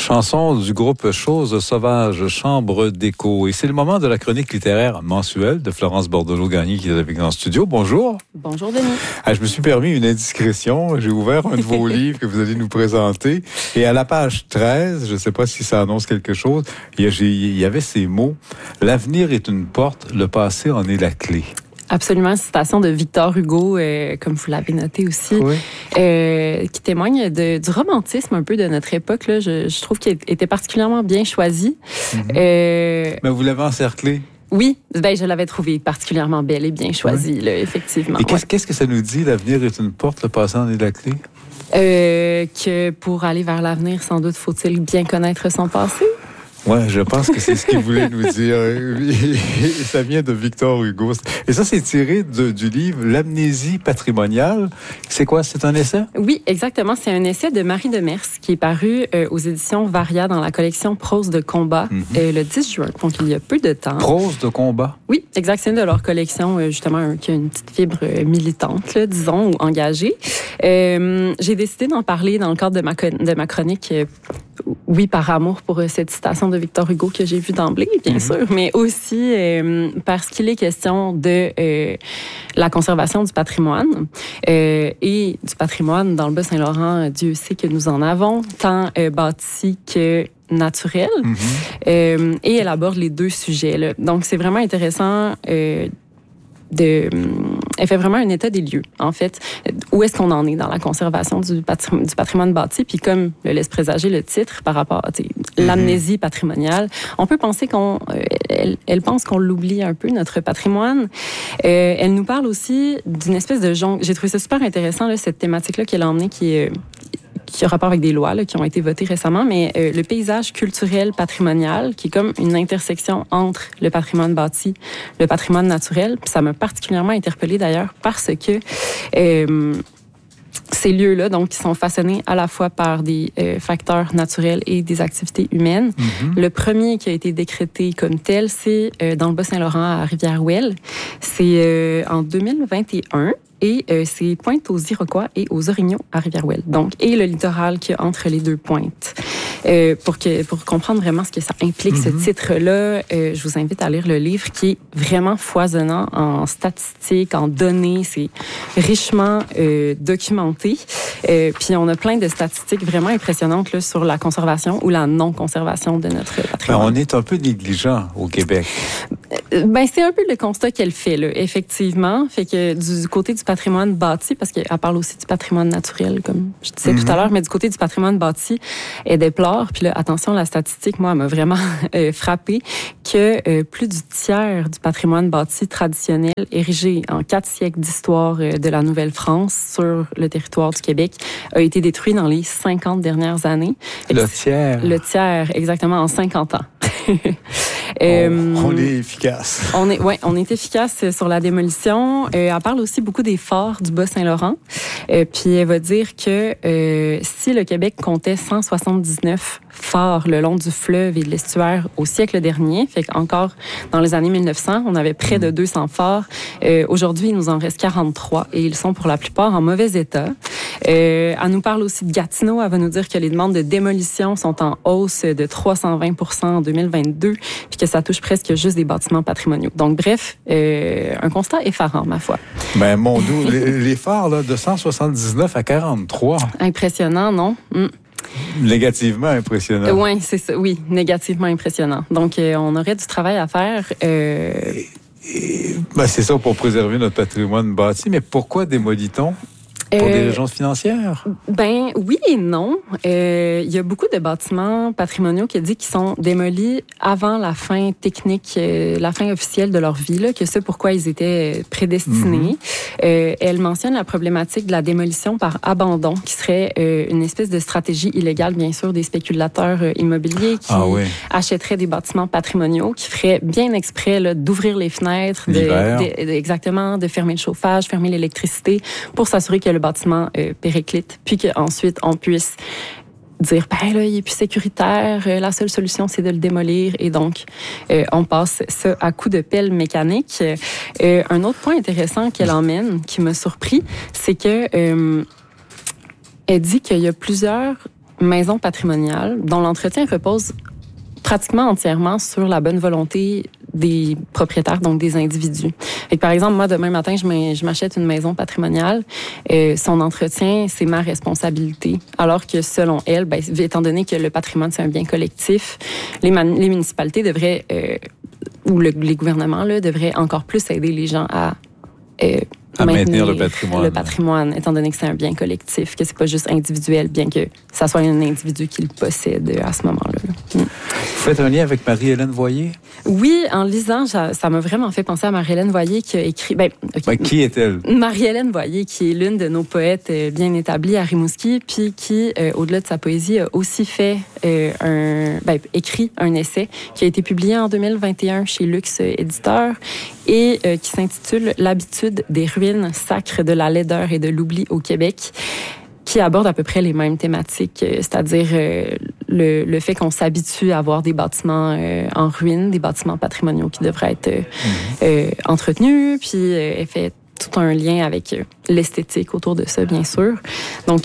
Chanson du groupe Choses Sauvages, Chambre d'écho. Et c'est le moment de la chronique littéraire mensuelle de Florence Bordelot-Gagné qui est avec nous en studio. Bonjour. Bonjour, Denis. Je me suis permis une indiscrétion. J'ai ouvert un de vos livres que vous allez nous présenter. Et à la page 13, je ne sais pas si ça annonce quelque chose, il y avait ces mots. L'avenir est une porte, le passé en est la clé. Absolument, citation de Victor Hugo, comme vous l'avez noté aussi, Oui. qui témoigne du romantisme un peu de notre époque. Là. Je trouve qu'il était particulièrement bien choisi. Mais vous l'avez encerclé. Oui, je l'avais trouvé particulièrement belle et bien choisi, là, effectivement. Et qu'est-ce que ça nous dit, l'avenir est une porte, le passé en est la clé? Que pour aller vers l'avenir, sans doute, faut-il bien connaître son passé? Oui, je pense que c'est ce qu'il voulait nous dire. Ça vient de Victor Hugo. Et ça, c'est tiré du livre L'amnésie patrimoniale. C'est quoi? C'est un essai? Oui, exactement. C'est un essai de Marie Demers qui est paru aux éditions Varia dans la collection Prose de combat le 10 juin, donc il y a peu de temps. Prose de combat? Oui, exact. C'est une de leurs collections, justement, qui a une petite fibre militante, là, disons, ou engagée. J'ai décidé d'en parler dans le cadre de ma chronique oui, par amour pour cette citation de Victor Hugo que j'ai vue d'emblée, bien sûr, mais aussi parce qu'il est question de la conservation du patrimoine et du patrimoine dans le Bas-Saint-Laurent. Dieu sait que nous en avons, tant bâti que naturel. Et elle aborde les deux sujets, là. Donc, c'est vraiment intéressant elle fait vraiment un état des lieux, en fait. Où est-ce qu'on en est dans la conservation du patrimoine bâti? Puis comme le laisse présager le titre par rapport à l'amnésie patrimoniale, on peut penser elle pense qu'on l'oublie un peu, notre patrimoine. Elle nous parle aussi d'une espèce de jongle. J'ai trouvé ça super intéressant, là, cette thématique-là qu'elle a emmenée, qui a rapport avec des lois là, qui ont été votées récemment, mais le paysage culturel patrimonial, qui est comme une intersection entre le patrimoine bâti, le patrimoine naturel. Puis ça m'a particulièrement interpellée d'ailleurs parce que ces lieux-là, donc, qui sont façonnés à la fois par des facteurs naturels et des activités humaines. Le premier qui a été décrété comme tel, c'est dans le Bas-Saint-Laurent à Rivière-Ouelle. C'est en 2021. Et c'est Pointe aux Iroquois et aux Orignaux à Rivière-Ouelle. Donc, et le littoral qui est entre les deux pointes. Pour comprendre vraiment ce que ça implique, ce titre-là, je vous invite à lire le livre qui est vraiment foisonnant en statistiques, en données. C'est richement documenté. Puis on a plein de statistiques vraiment impressionnantes là, sur la conservation ou la non-conservation de notre patrimoine. On est un peu négligent au Québec. C'est un peu le constat qu'elle fait, là, effectivement. Fait que du côté du patrimoine bâti, parce qu'elle parle aussi du patrimoine naturel, comme je disais tout à l'heure, mais du côté du patrimoine bâti, elle déplore. Puis là, attention, la statistique, moi, elle m'a vraiment frappée que plus du tiers du patrimoine bâti traditionnel érigé en 4 siècles d'histoire de la Nouvelle-France sur le territoire du Québec a été détruit dans les 50 dernières années. Le tiers? Le tiers, exactement, en 50 ans. On est efficace. On est efficace sur la démolition. Elle parle aussi beaucoup des forts du Bas-Saint-Laurent. Puis elle va dire que si le Québec comptait 179 forts le long du fleuve et de l'estuaire au siècle dernier, fait qu'encore dans les années 1900, on avait près de 200 forts. Aujourd'hui, il nous en reste 43 et ils sont pour la plupart en mauvais état. Elle nous parle aussi de Gatineau. Elle va nous dire que les demandes de démolition sont en hausse de 320% en 2022, puis que ça touche presque juste des bâtiments patrimoniaux. Donc, bref, un constat effarant, ma foi. Mon Dieu, les phares là, de 179 à 43. Impressionnant, non? Négativement impressionnant. Oui, c'est ça. Oui, négativement impressionnant. Donc, on aurait du travail à faire. C'est ça pour préserver notre patrimoine bâti. Mais pourquoi démolit-on? Pour des raisons financières? Oui et non. Il y a beaucoup de bâtiments patrimoniaux qui sont démolis avant la fin technique, la fin officielle de leur vie, là, que c'est pourquoi ils étaient prédestinés. Elle mentionne la problématique de la démolition par abandon, qui serait une espèce de stratégie illégale, bien sûr, des spéculateurs immobiliers qui achèteraient des bâtiments patrimoniaux, qui feraient bien exprès là, d'ouvrir les fenêtres, exactement, de fermer le chauffage, fermer l'électricité, pour s'assurer que le bâtiment périclite, puis qu'ensuite on puisse dire, il est plus sécuritaire, la seule solution, c'est de le démolir. Et donc, on passe ça à coups de pelle mécanique. Un autre point intéressant qu'elle emmène, qui m'a surpris, c'est que elle dit qu'il y a plusieurs maison patrimoniale dont l'entretien repose pratiquement entièrement sur la bonne volonté des propriétaires, donc des individus. Et par exemple, moi, demain matin, je m'achète une maison patrimoniale. Son entretien, c'est ma responsabilité. Alors que selon elle, étant donné que le patrimoine, c'est un bien collectif, les municipalités devraient, ou les gouvernements, là, devraient encore plus aider les gens à maintenir le patrimoine. Le patrimoine, étant donné que c'est un bien collectif, que c'est pas juste individuel, bien que ça soit un individu qui le possède à ce moment-là. Vous faites un lien avec Marie-Hélène Voyer? Oui, en lisant, ça m'a vraiment fait penser à Marie-Hélène Voyer qui a écrit... qui est-elle? Marie-Hélène Voyer, qui est l'une de nos poètes bien établies à Rimouski, puis qui, au-delà de sa poésie, a aussi fait écrit un essai qui a été publié en 2021 chez Luxe Éditeur et qui s'intitule « L'habitude des ruines sacres de la laideur et de l'oubli au Québec », qui aborde à peu près les mêmes thématiques, c'est-à-dire le fait qu'on s'habitue à avoir des bâtiments en ruine, des bâtiments patrimoniaux qui devraient être entretenus, puis elle fait tout un lien avec l'esthétique autour de ça, bien sûr. Donc,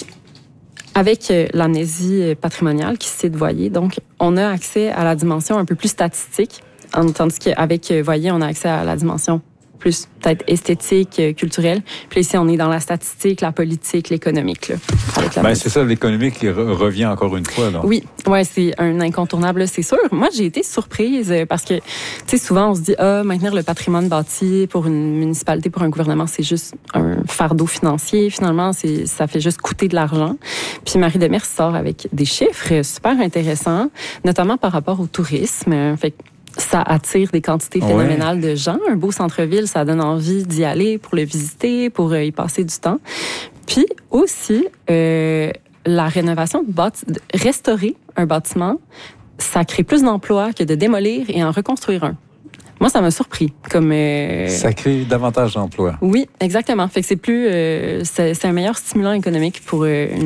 avec l'amnésie patrimoniale qui se cite Voyer, donc, on a accès à la dimension un peu plus statistique, tandis qu'avec Voyer, on a accès à la dimension plus peut-être esthétique, culturelle. Puis ici, on est dans la statistique, la politique, l'économique. Là, c'est ça, l'économique qui revient encore une fois. Donc. Oui, c'est un incontournable, c'est sûr. Moi, j'ai été surprise parce que, tu sais, souvent, on se dit, maintenir le patrimoine bâti pour une municipalité, pour un gouvernement, c'est juste un fardeau financier. Finalement, ça fait juste coûter de l'argent. Puis Marie Demers sort avec des chiffres super intéressants, notamment par rapport au tourisme. Fait ça attire des quantités phénoménales de gens. Un beau centre-ville, ça donne envie d'y aller pour le visiter, pour y passer du temps. Puis aussi, la rénovation restaurer un bâtiment, ça crée plus d'emplois que de démolir et en reconstruire un. Moi, ça m'a surpris. Ça crée davantage d'emplois. Oui, exactement. Fait que c'est un meilleur stimulant économique pour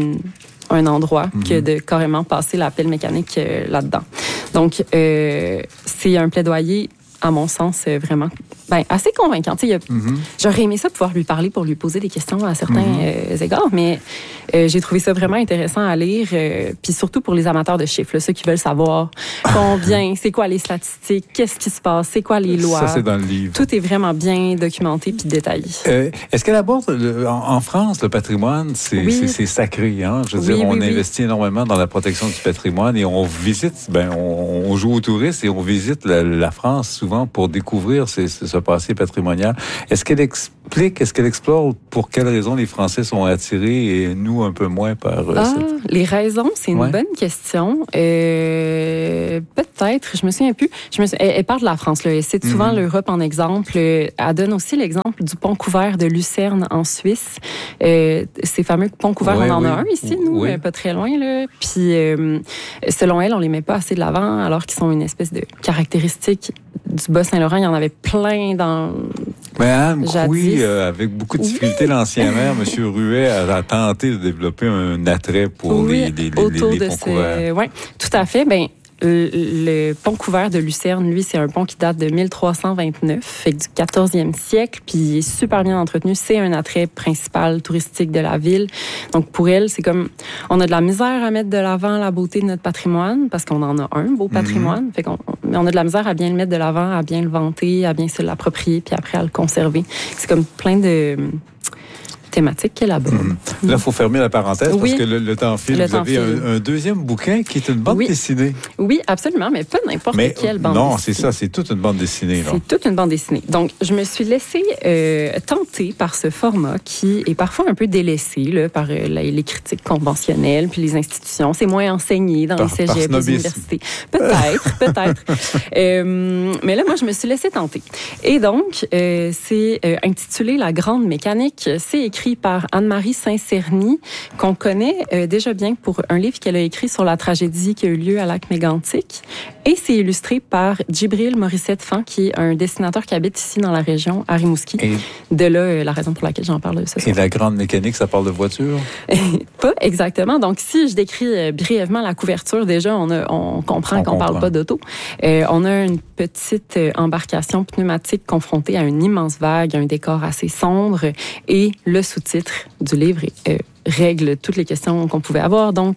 un endroit que de carrément passer la pelle mécanique là-dedans. Donc, c'est un plaidoyer, à mon sens, vraiment assez convaincant. J'aurais aimé ça pouvoir lui parler pour lui poser des questions à certains égards, mais j'ai trouvé ça vraiment intéressant à lire, puis surtout pour les amateurs de chiffres, là, ceux qui veulent savoir combien, c'est quoi les statistiques, qu'est-ce qui se passe, c'est quoi les lois. Ça, c'est dans le livre. Tout est vraiment bien documenté puis détaillé. Est-ce qu'elle aborde, en France, le patrimoine, c'est sacré, hein? Je veux dire, on investit énormément dans la protection du patrimoine et on visite, on joue aux touristes et on visite la France souvent pour découvrir ce passé patrimonial. Est-ce qu'elle explore pour quelles raisons les Français sont attirés et nous un peu moins par les raisons, c'est une bonne question. Peut-être, je me souviens plus. Elle parle de la France, là. Elle cite souvent l'Europe en exemple. Elle donne aussi l'exemple du pont couvert de Lucerne en Suisse. Ces fameux ponts couverts, on en a un ici, nous, pas très loin, là. Puis, selon elle, on les met pas assez de l'avant, alors qu'ils sont une espèce de caractéristique du Bas-Saint-Laurent. Il y en avait plein dans... Anne Couy, avec beaucoup de difficultés, l'ancien maire, M. Ruet, a tenté de développer un attrait pour les ponts couverts. Oui, tout à fait. Le pont couvert de Lucerne, lui, c'est un pont qui date de 1329, fait que du 14e siècle, puis il est super bien entretenu. C'est un attrait principal touristique de la ville. Donc, pour elle, c'est comme... On a de la misère à mettre de l'avant la beauté de notre patrimoine, parce qu'on en a un beau patrimoine. Fait mais on a de la misère à bien le mettre de l'avant, à bien le vanter, à bien se l'approprier, puis après à le conserver. C'est comme plein de... thématique qu'elle aborde. Là, il faut fermer la parenthèse parce que le temps file. Vous avez un deuxième bouquin qui est une bande dessinée. Oui, absolument, mais pas n'importe quelle bande dessinée. Non, c'est ça, c'est toute une bande dessinée. C'est toute une bande dessinée. Donc, je me suis laissée tenter par ce format qui est parfois un peu délaissé là, par les critiques conventionnelles puis les institutions. C'est moins enseigné dans les cégeps, les universités. Peut-être. Mais là, moi, je me suis laissée tenter. Et donc, c'est intitulé « La grande mécanique ». C'est écrit par Anne-Marie Saint-Cerny, qu'on connaît déjà bien pour un livre qu'elle a écrit sur la tragédie qui a eu lieu à Lac-Mégantic. Et c'est illustré par Djibril Morissette-Fan, qui est un dessinateur qui habite ici dans la région, à Rimouski. De là, la raison pour laquelle j'en parle ce soir. Et la grande mécanique, ça parle de voiture? Pas exactement. Donc, si je décris brièvement la couverture, déjà, on comprend qu'on parle pas d'auto. On a une petite embarcation pneumatique confrontée à une immense vague, un décor assez sombre, et le sous-titre du livre règle toutes les questions qu'on pouvait avoir. Donc,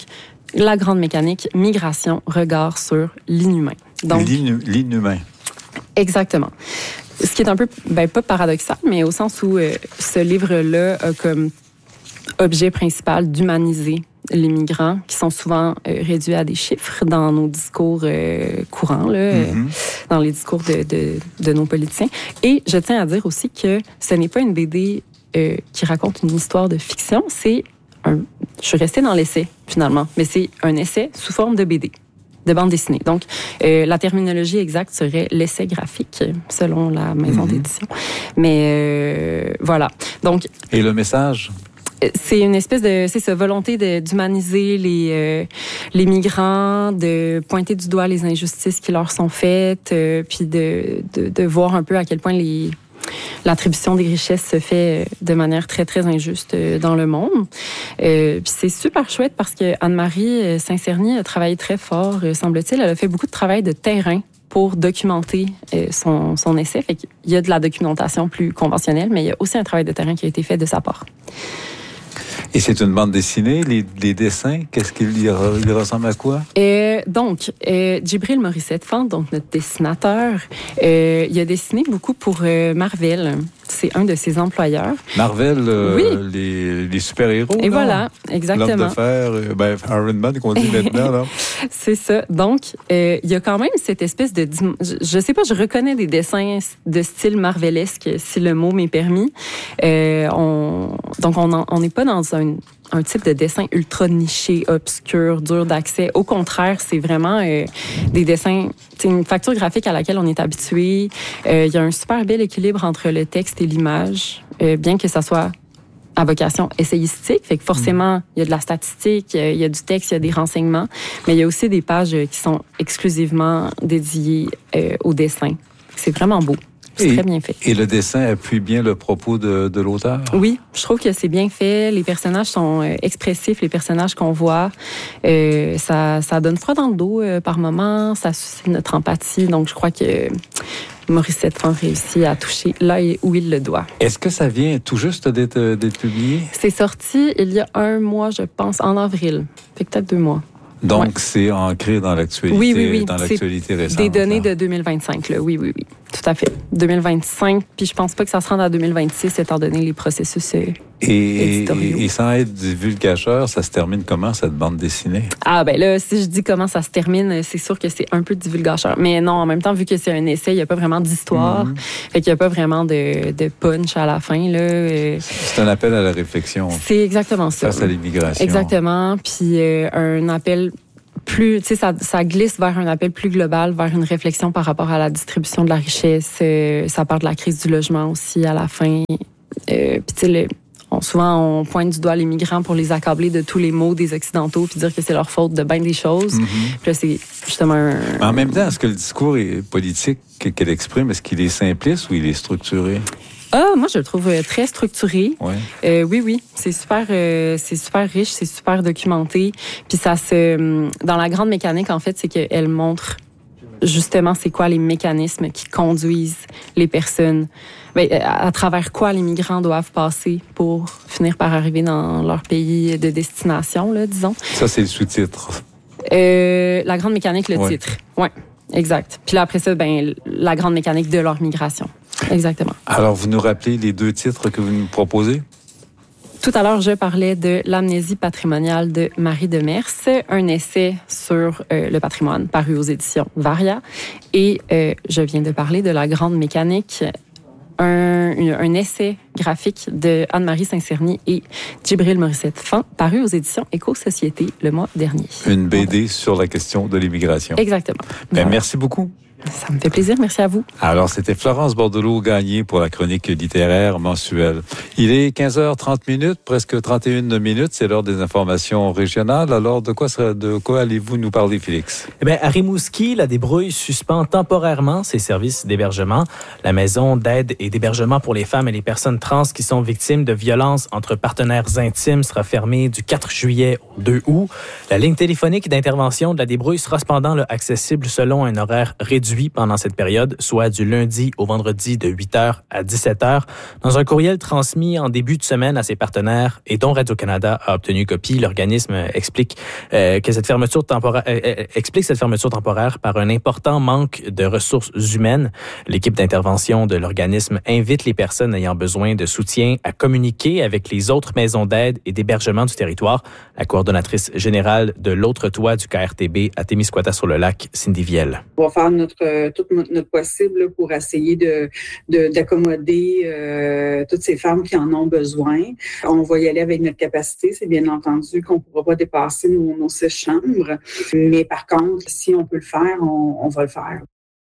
La grande mécanique, migration, regard sur l'inhumain. Donc, l'inhumain. Exactement. Ce qui est un peu, pas paradoxal, mais au sens où ce livre-là a comme objet principal d'humaniser les migrants, qui sont souvent réduits à des chiffres dans nos discours courants, là, dans les discours de nos politiciens. Et je tiens à dire aussi que ce n'est pas une BD qui raconte une histoire de fiction, je suis restée dans l'essai, finalement, mais c'est un essai sous forme de BD. De bande dessinée. Donc, la terminologie exacte serait l'essai graphique, selon la maison d'édition. Mais voilà. Donc, et le message? C'est une espèce de, c'est ça, volonté d'humaniser les migrants, de pointer du doigt les injustices qui leur sont faites, puis de voir un peu à quel point l'attribution des richesses se fait de manière très, très injuste dans le monde. Puis c'est super chouette parce que Anne-Marie Saint-Cerny a travaillé très fort, semble-t-il. Elle a fait beaucoup de travail de terrain pour documenter son essai. Fait qu'il y a de la documentation plus conventionnelle, mais il y a aussi un travail de terrain qui a été fait de sa part. Et c'est une bande dessinée, les dessins, qu'est-ce qu'il ressemble à quoi? Donc, Djibril Morissette-Fante, donc notre dessinateur, il a dessiné beaucoup pour Marvel. C'est un de ses employeurs. Marvel, oui. les super-héros. Et voilà, exactement. L'homme de fer, Iron Man, qu'on dit maintenant. Là. C'est ça. Donc, il y a quand même cette espèce de... Je sais pas, je reconnais des dessins de style marvelesque, si le mot m'est permis. Donc, on n'est pas dans un type de dessin ultra niché, obscur, dur d'accès. Au contraire, c'est vraiment des dessins... C'est une facture graphique à laquelle on est habitué. Il y a un super bel équilibre entre le texte et l'image, bien que ça soit à vocation essayistique. Fait que forcément, il y a de la statistique, il y a du texte, il y a des renseignements, mais il y a aussi des pages qui sont exclusivement dédiées au dessin. C'est vraiment beau. C'est très bien fait. Et le dessin appuie bien le propos de l'auteur? Oui, je trouve que c'est bien fait. Les personnages sont expressifs, les personnages qu'on voit. Ça donne froid dans le dos par moments, ça suscite notre empathie. Donc, je crois que Morissette-Fante réussit à toucher là où il le doit. Est-ce que ça vient tout juste d'être publié? C'est sorti il y a 1 mois, je pense, en avril. Fait que peut-être 2 mois. Donc, c'est ancré dans l'actualité, oui. Dans l'actualité récente. Des données de 2025, là. Oui. Tout à fait. 2025, puis je pense pas que ça se rende à 2026, étant donné les processus éditoriaux. Et sans être divulgateur, ça se termine comment, cette bande dessinée? Ah, ben là, si je dis comment ça se termine, c'est sûr que c'est un peu divulgateur. Mais non, en même temps, vu que c'est un essai, il n'y a pas vraiment d'histoire. Fait qu'il n'y a pas vraiment de punch à la fin, là. C'est un appel à la réflexion. C'est exactement ça. Face à l'immigration. Exactement. Puis un appel plus, tu sais, ça glisse vers un appel plus global, vers une réflexion par rapport à la distribution de la richesse. Ça part de la crise du logement aussi à la fin. Puis tu sais, souvent on pointe du doigt les migrants pour les accabler de tous les maux des Occidentaux puis dire que c'est leur faute de bien des choses. Puis là, c'est justement Mais en même temps, est-ce que le discours politique qu'elle exprime, est-ce qu'il est simpliste ou il est structuré? Moi, je le trouve très structuré. Ouais. Oui. C'est super riche, c'est super documenté. Puis dans la grande mécanique, en fait, c'est qu'elle montre justement c'est quoi les mécanismes qui conduisent les personnes, à travers quoi les migrants doivent passer pour finir par arriver dans leur pays de destination, là, disons. Ça, c'est le sous-titre. La grande mécanique, le titre. Oui, exact. Puis là, après ça, la grande mécanique de leur migration. Exactement. Alors, vous nous rappelez les 2 titres que vous nous proposez? Tout à l'heure, je parlais de L'amnésie patrimoniale de Marie Demers, un essai sur le patrimoine paru aux éditions Varia. Et je viens de parler de La grande mécanique, un essai graphique de Anne-Marie Saint-Cerny et Djibril Morissette-Fante, paru aux éditions Éco-Société le mois dernier. Une BD sur la question de l'immigration. Exactement. Voilà. Merci beaucoup. Ça me fait plaisir. Merci à vous. Alors, c'était Florence Bordelot-Gagné pour la chronique littéraire mensuelle. Il est 15h30, presque 31 minutes. C'est l'heure des informations régionales. Alors, de quoi allez-vous nous parler, Félix? À Rimouski, la débrouille suspend temporairement ses services d'hébergement. La maison d'aide et d'hébergement pour les femmes et les personnes trans qui sont victimes de violences entre partenaires intimes sera fermée du 4 juillet au 2 août. La ligne téléphonique d'intervention de la débrouille sera cependant accessible selon un horaire réduit réduit pendant cette période, soit du lundi au vendredi de 8h à 17h. Dans un courriel transmis en début de semaine à ses partenaires et dont Radio-Canada a obtenu copie, l'organisme explique cette fermeture temporaire par un important manque de ressources humaines. L'équipe d'intervention de l'organisme invite les personnes ayant besoin de soutien à communiquer avec les autres maisons d'aide et d'hébergement du territoire. La coordonnatrice générale de l'autre toit du KRTB à Témiscouata-sur-le-Lac, Cindy Viel. On va faire tout notre possible pour essayer d'accommoder toutes ces femmes qui en ont besoin. On va y aller avec notre capacité. C'est bien entendu qu'on ne pourra pas dépasser nos 6 chambres. Mais par contre, si on peut le faire, on va le faire.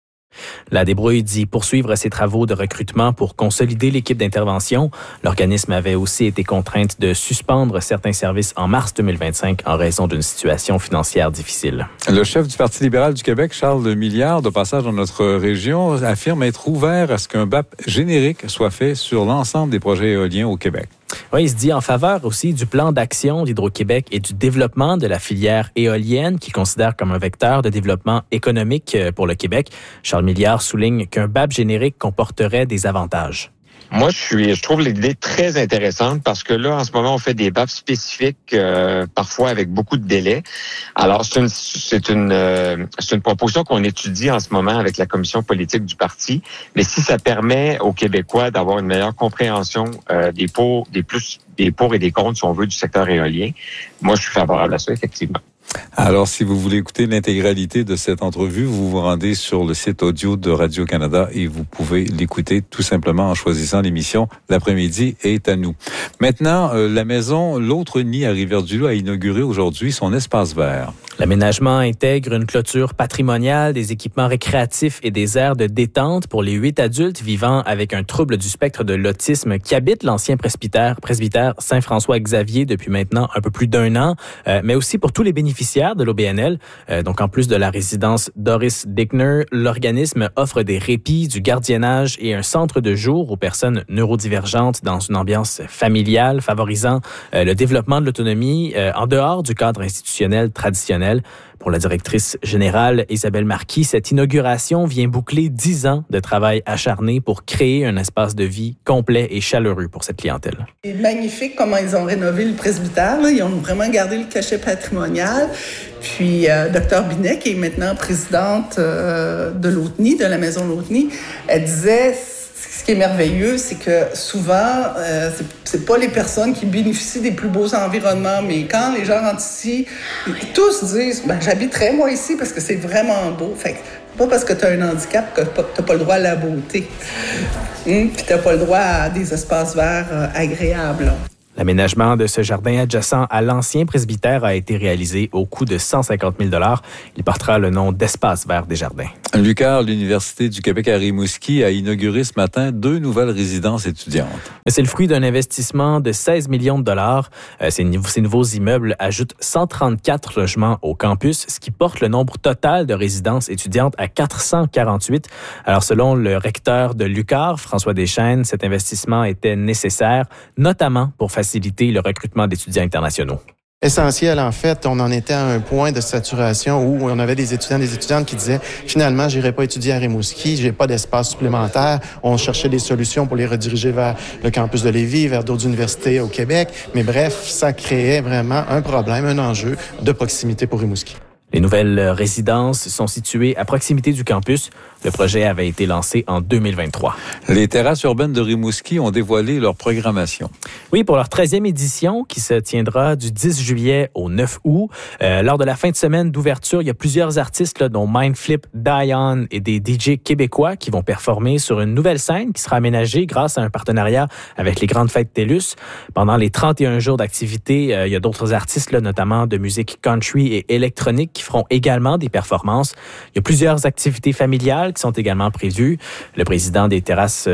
La débrouille dit poursuivre ses travaux de recrutement pour consolider l'équipe d'intervention. L'organisme avait aussi été contrainte de suspendre certains services en mars 2025 en raison d'une situation financière difficile. Le chef du Parti libéral du Québec, Charles Milliard, de passage dans notre région, affirme être ouvert à ce qu'un BAP générique soit fait sur l'ensemble des projets éoliens au Québec. Oui, il se dit en faveur aussi du plan d'action d'Hydro-Québec et du développement de la filière éolienne qu'il considère comme un vecteur de développement économique pour le Québec. Charles Milliard souligne qu'un BAP générique comporterait des avantages. Moi, je trouve l'idée très intéressante parce que là, en ce moment, on fait des BAP spécifiques, parfois avec beaucoup de délais. Alors, c'est une proposition qu'on étudie en ce moment avec la commission politique du parti. Mais si ça permet aux Québécois d'avoir une meilleure compréhension des pour et des contre, si on veut, du secteur éolien, moi, je suis favorable à ça, effectivement. Alors, si vous voulez écouter l'intégralité de cette entrevue, vous vous rendez sur le site audio de Radio-Canada et vous pouvez l'écouter tout simplement en choisissant l'émission L'après-midi est à nous. Maintenant, la maison L'Autre Nid à Rivière-du-Loup a inauguré aujourd'hui son espace vert. L'aménagement intègre une clôture patrimoniale, des équipements récréatifs et des aires de détente pour les 8 adultes vivant avec un trouble du spectre de l'autisme qui habitent l'ancien presbytère Saint-François-Xavier depuis maintenant un peu plus d'1 an, mais aussi pour tous les bénéficiaires de l'OBNL. Donc, en plus de la résidence Doris Dickner, l'organisme offre des répits, du gardiennage et un centre de jour aux personnes neurodivergentes dans une ambiance familiale, favorisant le développement de l'autonomie en dehors du cadre institutionnel traditionnel. Pour la directrice générale Isabelle Marquis, cette inauguration vient boucler 10 ans de travail acharné pour créer un espace de vie complet et chaleureux pour cette clientèle. C'est magnifique comment ils ont rénové le presbytère. Là. Ils ont vraiment gardé le cachet patrimonial. Puis, Dr Binet, qui est maintenant présidente de L'Autre Nid, de la maison L'Autre Nid, elle disait... Ce qui est merveilleux, c'est que souvent, c'est pas les personnes qui bénéficient des plus beaux environnements, mais quand les gens rentrent ici, tous disent « j'habiterais moi ici parce que c'est vraiment beau ». Fait que pas parce que tu as un handicap que t'as pas le droit à la beauté. Puis t'as pas le droit à des espaces verts agréables. L'aménagement de ce jardin adjacent à l'ancien presbytère a été réalisé au coût de 150 000 $. Il portera le nom d'Espace vert des jardins. l'UQAR, l'Université du Québec à Rimouski, a inauguré ce matin 2 nouvelles résidences étudiantes. C'est le fruit d'un investissement de 16 millions de dollars. Ces nouveaux immeubles ajoutent 134 logements au campus, ce qui porte le nombre total de résidences étudiantes à 448. Alors, selon le recteur de l'UQAR, François Deschênes, cet investissement était nécessaire, notamment pour faciliter le recrutement d'étudiants internationaux. Essentiel, en fait, on en était à un point de saturation où on avait des étudiants, des étudiantes qui disaient finalement, j'irai pas étudier à Rimouski, j'ai pas d'espace supplémentaire. On cherchait des solutions pour les rediriger vers le campus de Lévis, vers d'autres universités au Québec. Mais bref, ça créait vraiment un problème, un enjeu de proximité pour Rimouski. Les nouvelles résidences sont situées à proximité du campus. Le projet avait été lancé en 2023. Les terrasses urbaines de Rimouski ont dévoilé leur programmation. Oui, pour leur 13e édition qui se tiendra du 10 juillet au 9 août. Lors de la fin de semaine d'ouverture, il y a plusieurs artistes dont Mindflip, Dion et des DJ québécois qui vont performer sur une nouvelle scène qui sera aménagée grâce à un partenariat avec les Grandes Fêtes TELUS. Pendant les 31 jours d'activité, il y a d'autres artistes, notamment de musique country et électronique, qui feront également des performances. Il y a plusieurs activités familiales qui sont également prévues. Le président des terrasses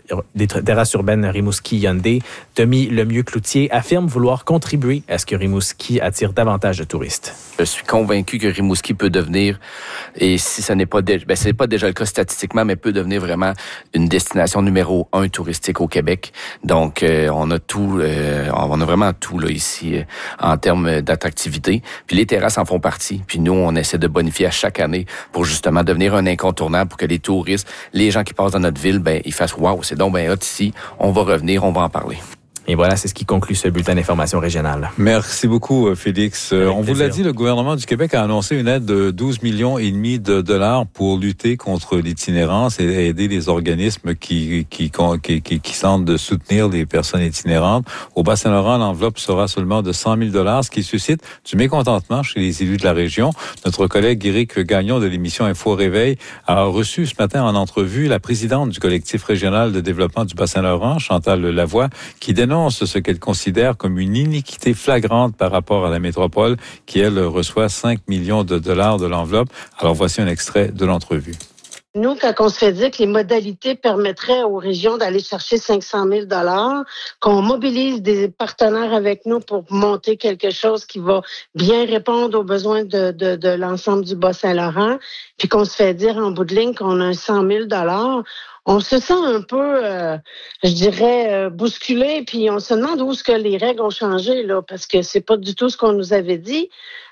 urbaines Rimouski Hyundai, Tommy Lemieux-Cloutier, affirme vouloir contribuer à ce que Rimouski attire davantage de touristes. Je suis convaincu que Rimouski peut devenir, et si ce n'est pas déjà, ce n'est pas déjà le cas statistiquement, mais peut devenir vraiment une destination numéro 1 touristique au Québec. Donc, on a tout, on a vraiment tout là ici en termes d'attractivité. Puis les terrasses en font partie. Puis nous, on essaie de bonifier à chaque année pour justement devenir un incontournable pour que les touristes, les gens qui passent dans notre ville, ils fassent « Wow, c'est donc bien hot ici, on va revenir, on va en parler ». Et voilà, c'est ce qui conclut ce bulletin d'information régionale. Merci beaucoup, Félix. On vous l'a dit, le gouvernement du Québec a annoncé une aide de 12,5 millions de dollars pour lutter contre l'itinérance et aider les organismes qui tentent de soutenir les personnes itinérantes. Au Bas-Saint-Laurent, l'enveloppe sera seulement de 100 000 dollars, ce qui suscite du mécontentement chez les élus de la région. Notre collègue Éric Gagnon de l'émission Info Réveil a reçu ce matin en entrevue la présidente du collectif régional de développement du Bas-Saint-Laurent, Chantal Lavoie, qui dénonce ce qu'elle considère comme une iniquité flagrante par rapport à la métropole qui, elle, reçoit 5 millions de dollars de l'enveloppe. Alors, voici un extrait de l'entrevue. Nous, quand on se fait dire que les modalités permettraient aux régions d'aller chercher 500 000 $, qu'on mobilise des partenaires avec nous pour monter quelque chose qui va bien répondre aux besoins de l'ensemble du Bas-Saint-Laurent, puis qu'on se fait dire en bout de ligne qu'on a 100 000 $, on se sent un peu, je dirais, bousculé, puis on se demande où est-ce que les règles ont changé, là, parce que c'est pas du tout ce qu'on nous avait dit.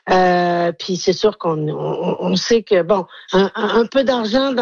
Puis c'est sûr qu'on sait que, bon, un peu d'argent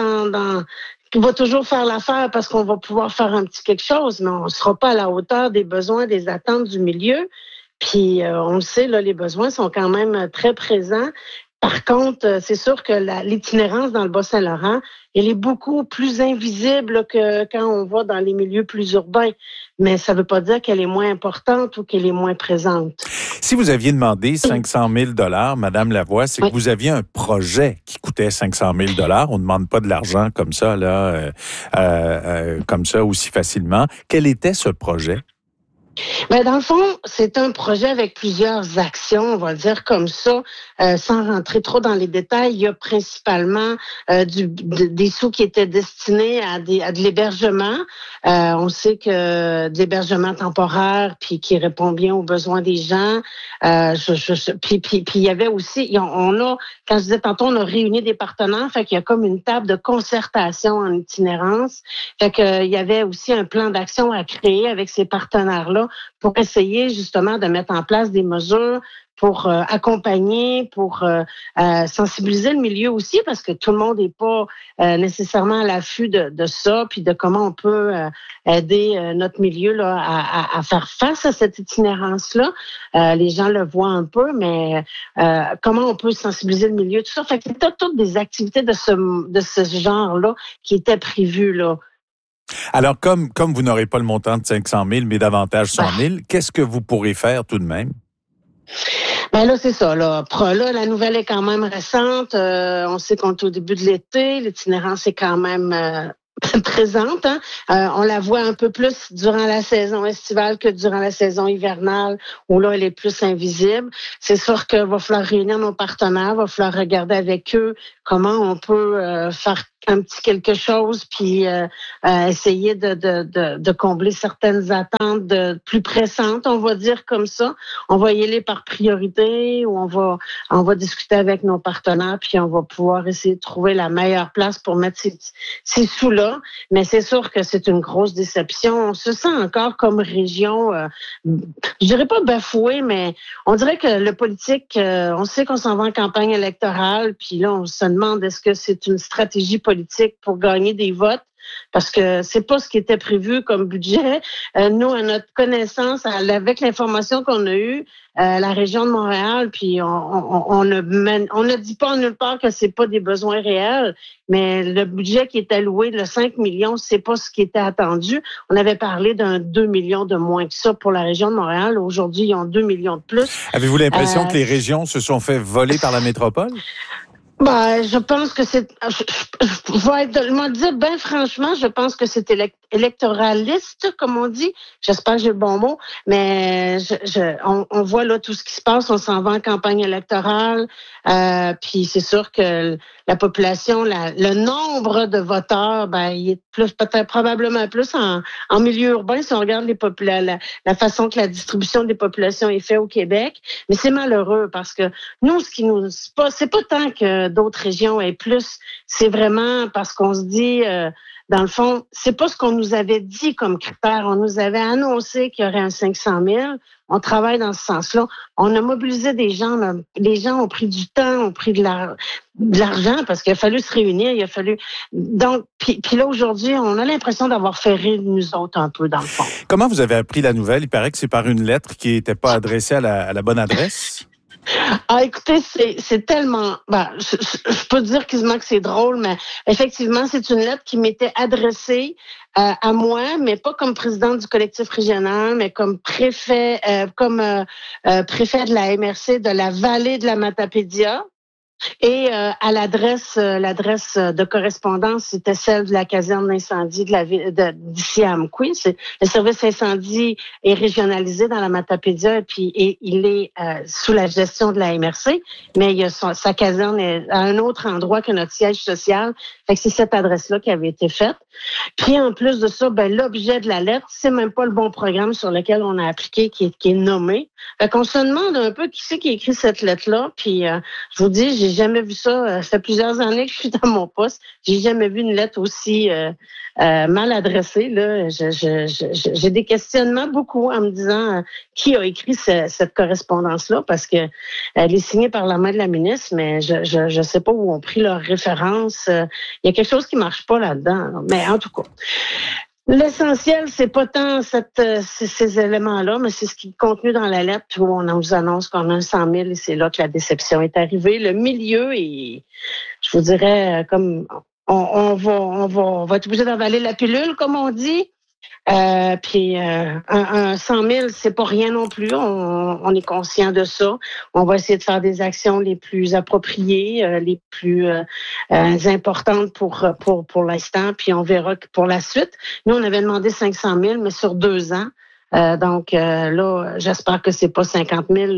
qui va toujours faire l'affaire parce qu'on va pouvoir faire un petit quelque chose, mais on ne sera pas à la hauteur des besoins, des attentes du milieu. Puis on le sait, là, les besoins sont quand même très présents. Par contre, c'est sûr que l'itinérance dans le Bas-Saint-Laurent, elle est beaucoup plus invisible que quand on va dans les milieux plus urbains. Mais ça ne veut pas dire qu'elle est moins importante ou qu'elle est moins présente. Si vous aviez demandé 500 000 $, Madame Lavoie, c'est que vous aviez un projet qui coûtait 500 000 $. On ne demande pas de l'argent comme ça, là, comme ça aussi facilement. Quel était ce projet? Ben dans le fond, c'est un projet avec plusieurs actions, on va le dire comme ça, sans rentrer trop dans les détails. Il y a principalement des sous qui étaient destinés à de l'hébergement. On sait que de l'hébergement temporaire, puis qui répond bien aux besoins des gens. Puis il y avait aussi, quand je disais tantôt, on a réuni des partenaires, fait qu'il y a comme une table de concertation en itinérance. Fait que il y avait aussi un plan d'action à créer avec ces partenaires-là pour essayer justement de mettre en place des mesures pour accompagner, pour sensibiliser le milieu aussi, parce que tout le monde n'est pas nécessairement à l'affût de ça, puis de comment on peut aider notre milieu là à faire face à cette itinérance-là. Les gens le voient un peu, mais comment on peut sensibiliser le milieu, tout ça. Fait que c'était toutes des activités de ce genre-là qui étaient prévues là. Alors, comme vous n'aurez pas le montant de 500 000, mais davantage 100 000, qu'est-ce que vous pourrez faire tout de même? Ben là, c'est ça. Là, la nouvelle est quand même récente. On sait qu'on est au début de l'été. L'itinérance est quand même présente. Hein? On la voit un peu plus durant la saison estivale que durant la saison hivernale, où là, elle est plus invisible. C'est sûr qu'il va falloir réunir nos partenaires, il va falloir regarder avec eux comment on peut faire un petit quelque chose, puis essayer de combler certaines attentes plus pressantes, on va dire comme ça. On va y aller par priorité, ou on va discuter avec nos partenaires, puis on va pouvoir essayer de trouver la meilleure place pour mettre ces sous-là. Mais c'est sûr que c'est une grosse déception. On se sent encore comme région, je dirais pas bafoué, mais on dirait que le politique, on sait qu'on s'en va en campagne électorale, puis là, on se demande est-ce que c'est une stratégie politique pour gagner des votes, parce que c'est pas ce qui était prévu comme budget. Nous, à notre connaissance, avec l'information qu'on a eue, la région de Montréal, puis on ne dit pas en nulle part que c'est pas des besoins réels, mais le budget qui est alloué, le 5 millions, c'est pas ce qui était attendu. On avait parlé d'un 2 millions de moins que ça pour la région de Montréal. Aujourd'hui, ils ont 2 millions de plus. Avez-vous l'impression que les régions se sont fait voler par la métropole? Ben, je pense que c'est. Je vais dire, ben franchement, je pense que c'est électoraliste, comme on dit. J'espère que j'ai le bon mot, mais on voit là tout ce qui se passe. On s'en va en campagne électorale, puis c'est sûr que la population, le nombre de voteurs, ben il est peut-être probablement plus en milieu urbain si on regarde la façon que la distribution des populations est faite au Québec. Mais c'est malheureux parce que nous, c'est pas tant que d'autres régions aient plus. C'est vraiment parce qu'on se dit, dans le fond, c'est pas ce qu'on nous avait dit comme critère. On nous avait annoncé qu'il y aurait un 500 000. On travaille dans ce sens-là. On a mobilisé des gens. Les gens ont pris du temps, ont pris de l'argent parce qu'il a fallu se réunir. Il a fallu. Donc, puis là aujourd'hui, on a l'impression d'avoir fait rire nous autres un peu dans le fond. Comment vous avez appris la nouvelle? Il paraît que c'est par une lettre qui n'était pas adressée à la bonne adresse. Ah, écoutez, c'est tellement... je peux dire quasiment que c'est drôle, mais effectivement, c'est une lettre qui m'était adressée à moi, mais pas comme présidente du collectif régional, mais comme préfet, préfet de la MRC de la vallée de la Matapédia. Et à l'adresse de correspondance, c'était celle de la caserne d'incendie de la ville d'ici à Amqui. Le service incendie est régionalisé dans la Matapédia et il est sous la gestion de la MRC, mais il y a sa caserne est à un autre endroit que notre siège social. Fait que c'est cette adresse-là qui avait été faite. Puis en plus de ça, l'objet de la lettre, c'est même pas le bon programme sur lequel on a appliqué qui est nommé. Fait qu'on se demande un peu qui c'est qui a écrit cette lettre-là. Puis je vous dis, j'ai jamais vu ça. Ça fait plusieurs années que je suis dans mon poste. J'ai jamais vu une lettre aussi mal adressée. Là, j'ai des questionnements beaucoup en me disant qui a écrit cette correspondance-là parce que elle est signée par la main de la ministre, mais je sais pas où ont pris leurs références. Il y a quelque chose qui marche pas là-dedans. Mais en tout cas. L'essentiel, c'est pas tant ces éléments-là, mais c'est ce qui est contenu dans la lettre où on nous annonce qu'on a un 100 000 et c'est là que la déception est arrivée. Le milieu est, je vous dirais, comme on va être obligé d'avaler la pilule, comme on dit. Puis un 100 000, c'est pas rien non plus. On est conscient de ça. On va essayer de faire des actions les plus appropriées, les plus importantes pour l'instant. Puis on verra que pour la suite. Nous, on avait demandé 500 000, mais sur 2 ans. Donc là, j'espère que c'est pas 50 000.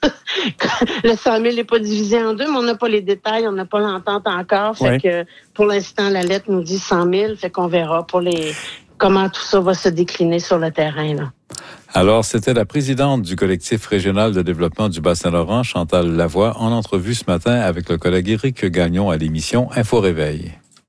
Le 100 000 n'est pas divisé en deux, mais on n'a pas les détails, on n'a pas l'entente encore. Fait que pour l'instant, la lettre nous dit 100 000. Fait qu'on verra pour comment tout ça va se décliner sur le terrain, là. Alors, c'était la présidente du collectif régional de développement du Bas-Saint-Laurent, Chantal Lavoie, en entrevue ce matin avec le collègue Éric Gagnon à l'émission Info Réveil.